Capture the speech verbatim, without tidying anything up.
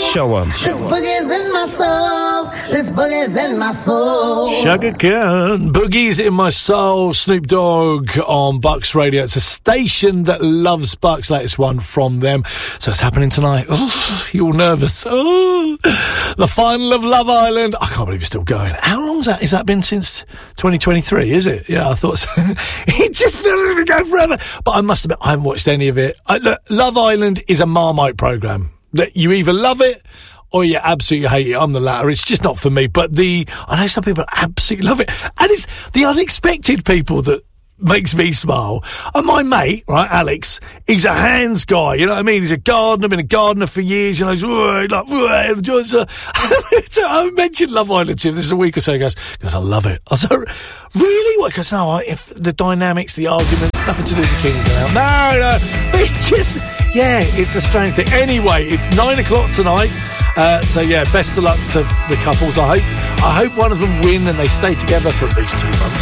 Show 'em. This boogie's in my soul. This boogie's in my soul. Sugar Can. Boogie's in my soul. Snoop Dogg on Bucks Radio. It's a station that loves Bucks. Latest one from them. So it's happening tonight. Oh, you're all nervous. Oh, the final of Love Island. I can't believe it's still going. How long's that? Has that been since twenty twenty-three? Is it? Yeah, I thought so. It just feels like it's been going forever. But I must admit, I haven't watched any of it. I, look, Love Island is a Marmite programme that you either love it or you absolutely hate it. I'm the latter. It's just not for me. But the I know some people absolutely love it, and it's the unexpected people that makes me smile. And my mate, right, Alex, he's a hands guy. You know what I mean? He's a gardener, been a gardener for years. You know, he's like, like enjoys it. I mentioned Love Island to him. This is a week or so. He goes, goes, I love it. I was like, really? What? Because no, if the dynamics, the arguments, nothing to do with the Kings now. No, no, it's just. Yeah, it's a strange thing. Anyway, it's nine o'clock tonight. Uh, so, yeah, best of luck to the couples, I hope. I hope one of them win and they stay together for at least two months.